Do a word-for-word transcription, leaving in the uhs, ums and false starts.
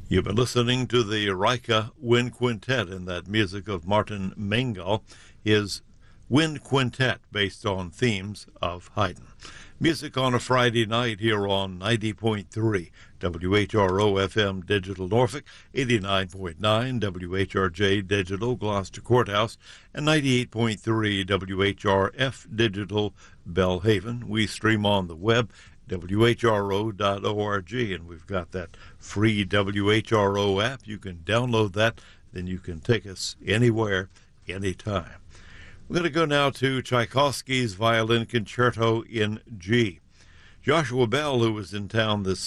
You've been listening to the Rika Wind Quintet and that music of Martin Mengel, his Wind Quintet based on themes of Haydn. Music on a Friday night here on ninety point three W H R O F M Digital Norfolk, eighty-nine point nine W H R J Digital Gloucester Courthouse, and ninety-eight point three W H R F Digital Belhaven. We stream on the web, W H R O dot org, and we've got that free W H R O app. You can download that, then you can take us anywhere, anytime. We're going to go now to Tchaikovsky's Violin Concerto in G. Joshua Bell, who was in town this